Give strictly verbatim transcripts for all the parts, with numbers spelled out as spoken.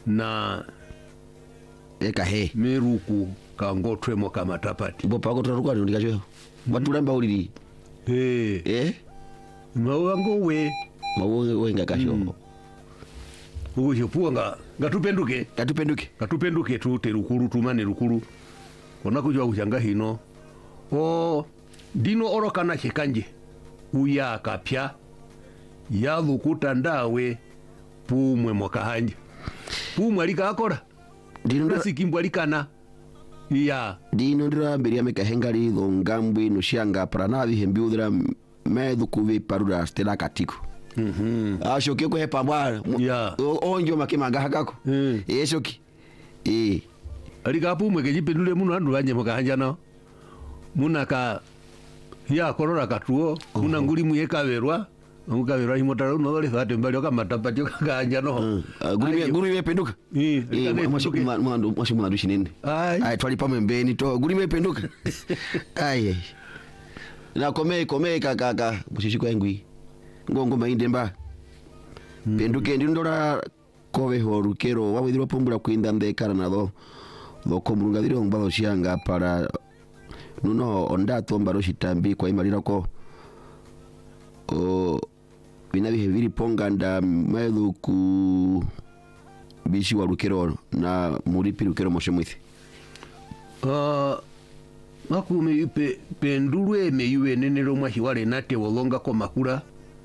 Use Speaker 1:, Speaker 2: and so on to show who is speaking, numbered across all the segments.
Speaker 1: na
Speaker 2: eka he
Speaker 1: meruku kangotwe moka matapati
Speaker 2: bopa ko twaruka ndikacho batulamba ulili
Speaker 1: eh
Speaker 2: eh
Speaker 1: mawango we
Speaker 2: mawe wenga kasho mm.
Speaker 1: Ugo puanga ngatupenduke
Speaker 2: ngatupenduke
Speaker 1: ngatupenduke tu terukuru tumane rukuru kona kujwa ujanga hino o dino orokana chikanje uya kapya ya lukuta ndawe pumwe mwakahanja pumwe alika akora
Speaker 2: dino
Speaker 1: ndasikimbwa likana ya
Speaker 2: dino ndira beria mekahengali ngambwe no shanga pranavi hembiudra medhukuvi parura stela katiko
Speaker 1: mhm
Speaker 2: ah shoki ko hepa bwa
Speaker 1: ya
Speaker 2: onjo makimanga hakako
Speaker 1: eh
Speaker 2: eh shoki eh
Speaker 1: alika pumwe kejipendule muno andu banje mwakahanja no munaka ya korora katuo muna nguli muyekaberwa mukaberwa himotara no dole thate mbali okamatapati okaganja no
Speaker 2: guri guri mependuka
Speaker 1: eh
Speaker 2: mwashuku mwandu mwashuku mwandu shinene
Speaker 1: ai
Speaker 2: ai twali pamwe mbeni to guri mependuka ai na kome kome kaka kaka bushishiko engwi ngongo mainde mba penduke ndindora kowe horukero wawidiro pombura kwinda ndekara nado dokomurunga diro ngba shanga para nuno onda tombaro shitambi kwa imalira ko o bina bihe biri ponganda mayedu ku bishi wa rukero na muri pirukero moshemwithi
Speaker 1: ah makume yupe pendulwe me yuwe nenero mwahiwale nate wolonga ko makura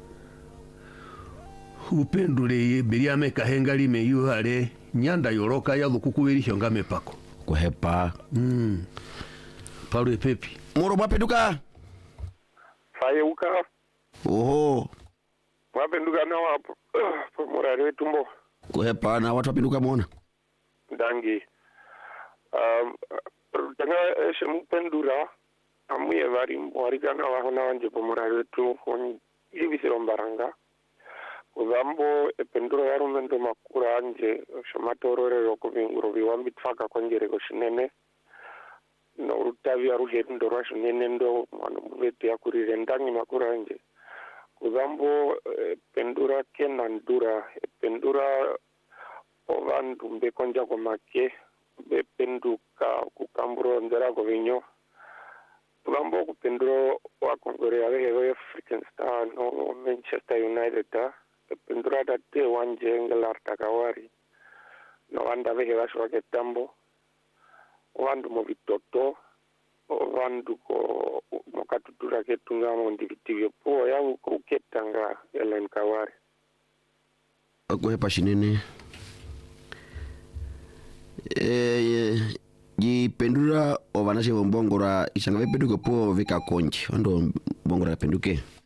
Speaker 1: upendule biriame kahengali me yuhale nyanda yoroka ya lukukubirisho ngame pako
Speaker 2: kuhepa
Speaker 1: mm Paru pepi
Speaker 2: moro bapenduka
Speaker 3: fayeuka
Speaker 2: oho
Speaker 3: wapenduka na wapo pomorare tumbo
Speaker 2: kuhepa na watu wapenduka muona
Speaker 3: dangi um tanga shempendura amuye vari warikana wahona wanje pomorare tu on ibisiro mbaranga uzambo ependura yarumendo makura anje shomatorore rokuvinguro viwambitfaka konjere koshinene no rutavi aruge ndoro shonene ndo mwana muvete yakurire ndangi makura anje kuzambo e, pendura kena ndura e, pendura ovandu mbekonja kwa make bependuka kukamburo ndera govinyo kuzambo kupendura wakongore avehewe African Star no Manchester United ta e, pendura tate wanje ngelarta kawari no wanda vehewa shwake tambo wandu mo bitoto wandu ko mokatutura ketunga mo ndivitivyo po ya uketanga Ellen Kawari
Speaker 2: kuhepa shinene eh ji pendura obanaje bombongora isanga bependuke po vika konji ando bongora penduke